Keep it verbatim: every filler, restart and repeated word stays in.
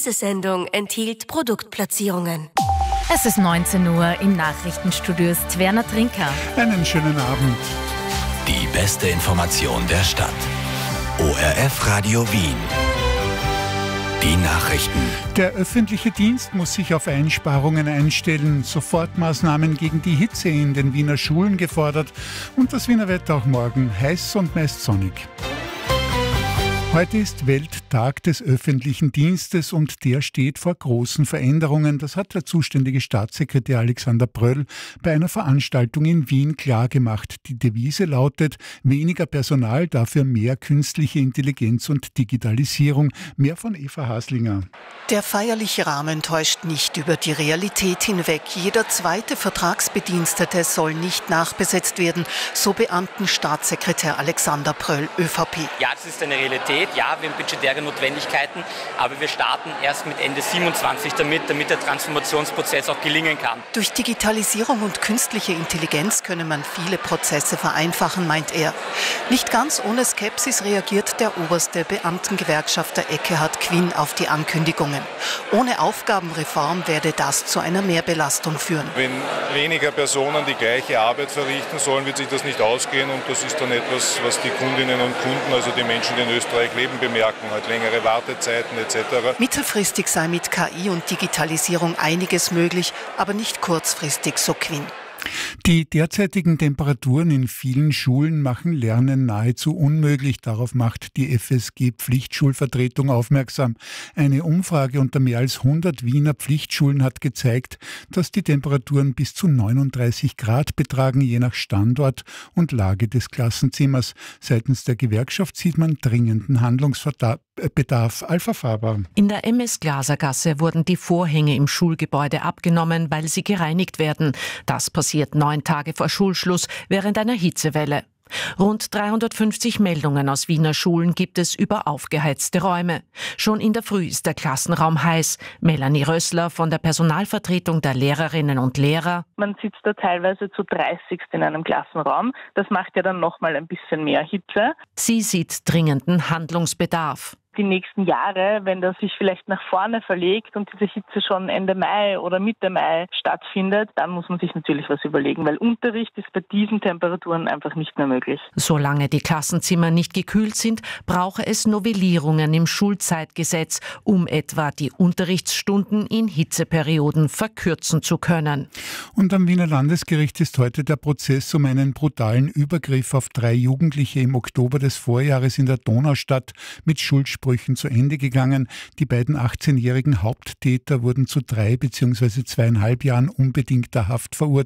Diese Sendung enthielt Produktplatzierungen. Es ist neunzehn Uhr, im Nachrichtenstudio ist Werner Trinker. Einen schönen Abend. Die beste Information der Stadt. O R F Radio Wien. Die Nachrichten. Der öffentliche Dienst muss sich auf Einsparungen einstellen. Sofortmaßnahmen gegen die Hitze in den Wiener Schulen gefordert. Und das Wiener Wetter auch morgen. Heiß und meist sonnig. Heute ist Welttag des öffentlichen Dienstes und der steht vor großen Veränderungen. Das hat der zuständige Staatssekretär Alexander Pröll bei einer Veranstaltung in Wien klargemacht. Die Devise lautet: weniger Personal, dafür mehr künstliche Intelligenz und Digitalisierung. Mehr von Eva Haslinger. Der feierliche Rahmen täuscht nicht über die Realität hinweg. Jeder zweite Vertragsbedienstete soll nicht nachbesetzt werden, so Beamtenstaatssekretär Alexander Pröll, ÖVP. Ja, das ist eine Realität. Ja, wir haben budgetäre Notwendigkeiten, aber wir starten erst mit Ende siebenundzwanzig damit, damit der Transformationsprozess auch gelingen kann. Durch Digitalisierung und künstliche Intelligenz könne man viele Prozesse vereinfachen, meint er. Nicht ganz ohne Skepsis reagiert der oberste Beamtengewerkschafter Ekkehard Quinn auf die Ankündigungen. Ohne Aufgabenreform werde das zu einer Mehrbelastung führen. Wenn weniger Personen die gleiche Arbeit verrichten sollen, wird sich das nicht ausgehen und das ist dann etwas, was die Kundinnen und Kunden, also die Menschen, die in Österreich leben, bemerken, halt längere Wartezeiten et cetera. Mittelfristig sei mit K I und Digitalisierung einiges möglich, aber nicht kurzfristig, so Quinn. Die derzeitigen Temperaturen in vielen Schulen machen Lernen nahezu unmöglich. Darauf macht die F S G-Pflichtschulvertretung aufmerksam. Eine Umfrage unter mehr als hundert Wiener Pflichtschulen hat gezeigt, dass die Temperaturen bis zu neununddreißig Grad betragen, je nach Standort und Lage des Klassenzimmers. Seitens der Gewerkschaft sieht man dringenden Handlungsbedarf. Alpha Faber. In der M S-Glasergasse wurden die Vorhänge im Schulgebäude abgenommen, weil sie gereinigt werden. Das passiert neun Tage vor Schulschluss während einer Hitzewelle. Rund dreihundertfünfzig Meldungen aus Wiener Schulen gibt es über aufgeheizte Räume. Schon in der Früh ist der Klassenraum heiß. Melanie Rössler von der Personalvertretung der Lehrerinnen und Lehrer. Man sitzt da teilweise zu dreißig in einem Klassenraum. Das macht ja dann nochmal ein bisschen mehr Hitze. Sie sieht dringenden Handlungsbedarf. Die nächsten Jahre, wenn das sich vielleicht nach vorne verlegt und diese Hitze schon Ende Mai oder Mitte Mai stattfindet, dann muss man sich natürlich was überlegen, weil Unterricht ist bei diesen Temperaturen einfach nicht mehr möglich. Solange die Klassenzimmer nicht gekühlt sind, brauche es Novellierungen im Schulzeitgesetz, um etwa die Unterrichtsstunden in Hitzeperioden verkürzen zu können. Und am Wiener Landesgericht ist heute der Prozess um einen brutalen Übergriff auf drei Jugendliche im Oktober des Vorjahres in der Donaustadt mit Schuldsprüchen zu Ende gegangen. Die beiden achtzehnjährigen Haupttäter wurden zu drei bzw. zweieinhalb Jahren unbedingter Haft verurteilt.